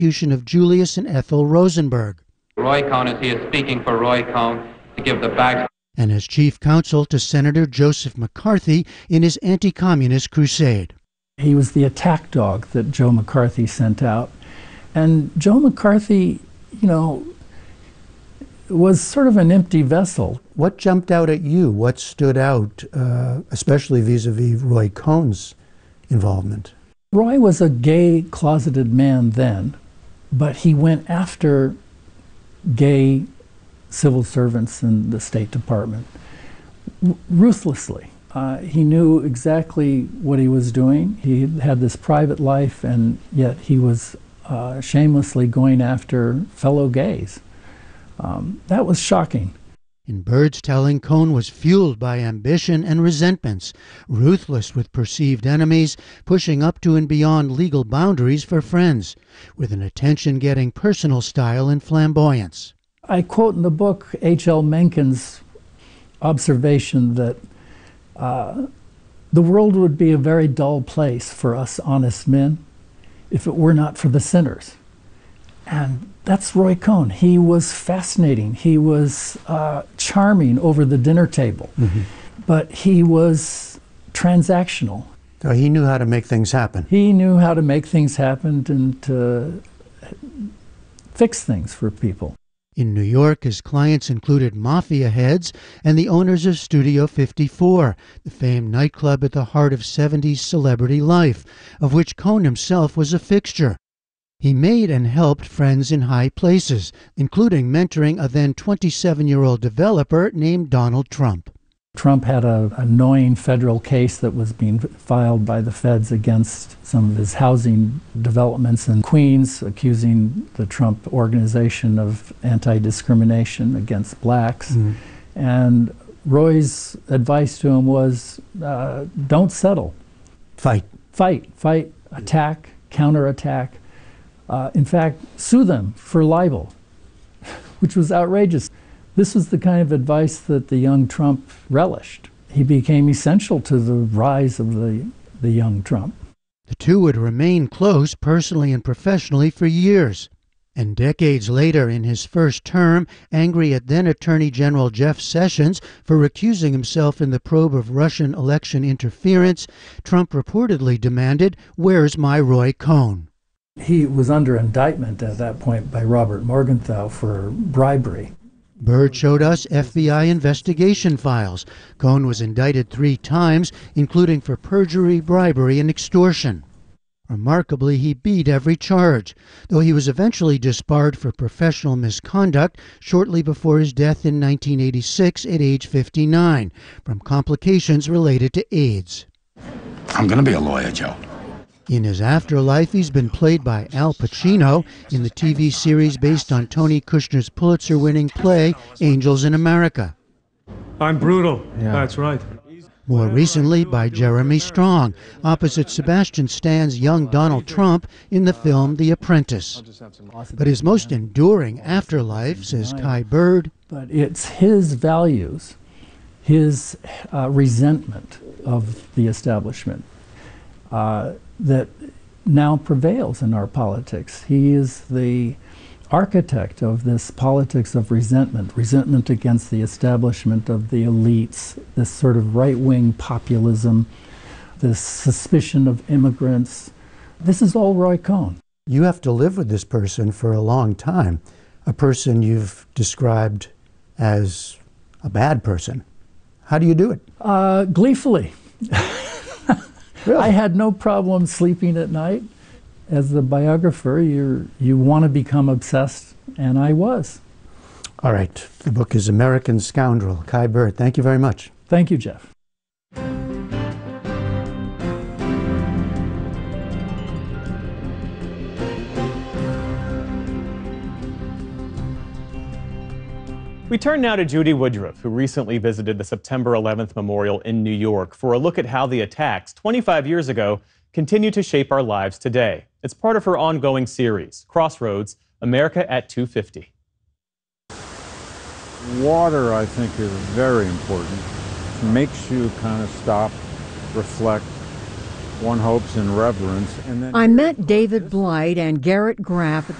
execution of Julius and Ethel Rosenberg. Roy Cohn is here speaking for Roy Cohn to give the back. And as chief counsel to Senator Joseph McCarthy in his anti-communist crusade. He was the attack dog that Joe McCarthy sent out. And Joe McCarthy, was sort of an empty vessel. What jumped out at you? What stood out, especially vis-a-vis Roy Cohn's involvement? Roy was a gay, closeted man then, but he went after gay civil servants in the State Department ruthlessly. He knew exactly what he was doing. He had this private life, and yet he was shamelessly going after fellow gays. That was shocking. In Byrd's telling, Cohn was fueled by ambition and resentments, ruthless with perceived enemies, pushing up to and beyond legal boundaries for friends, with an attention-getting personal style and flamboyance. I quote in the book H.L. Mencken's observation that the world would be a very dull place for us honest men if it were not for the sinners. And that's Roy Cohn. He was fascinating. He was charming over the dinner table, but he was transactional. So he knew how to make things happen. He knew how to make things happen and to fix things for people. In New York, his clients included mafia heads and the owners of Studio 54, the famed nightclub at the heart of 70s celebrity life, of which Cohn himself was a fixture. He made and helped friends in high places, including mentoring a then 27-year-old developer named Donald Trump. Trump had an annoying federal case that was being filed by the feds against some of his housing developments in Queens, accusing the Trump organization of anti-discrimination against blacks. And Roy's advice to him was, don't settle. Fight. Fight, attack, counterattack. In fact, sue them for libel, which was outrageous. This was the kind of advice that the young Trump relished. He became essential to the rise of the young Trump. The two would remain close personally and professionally for years. And decades later, in his first term, angry at then Attorney General Jeff Sessions for recusing himself in the probe of Russian election interference, Trump reportedly demanded, "Where's my Roy Cohn?" He was under indictment at that point by Robert Morgenthau for bribery. Byrd showed us FBI investigation files. Cohn was indicted 3 times, including for perjury, bribery, and extortion. Remarkably, he beat every charge, though he was eventually disbarred for professional misconduct shortly before his death in 1986 at age 59, from complications related to AIDS. I'm gonna be a lawyer, Joe. In his afterlife, he's been played by Al Pacino in the TV series based on Tony Kushner's Pulitzer-winning play, Angels in America. I'm brutal. Yeah. That's right. More recently by Jeremy Strong, opposite Sebastian Stan's young Donald Trump in the film The Apprentice. But his most enduring afterlife, says Kai Byrd, but it's his values, his resentment of the establishment, that now prevails in our politics. He is the architect of this politics of resentment against the establishment of the elites, this sort of right-wing populism, this suspicion of immigrants. This is all Roy Cohn. You have to live with this person for a long time, a person you've described as a bad person. How do you do it? Gleefully. Really? I had no problem sleeping at night. As the biographer, you want to become obsessed, and I was. All right. The book is American Scoundrel. Kai Byrd, thank you very much. Thank you, Jeff. We turn now to Judy Woodruff, who recently visited the September 11th Memorial in New York for a look at how the attacks 25 years ago continue to shape our lives today. It's part of her ongoing series, Crossroads, America at 250. Water, I think, is very important. It makes you kind of stop, reflect, one hopes in reverence. And then I met David Blight and Garrett Graff at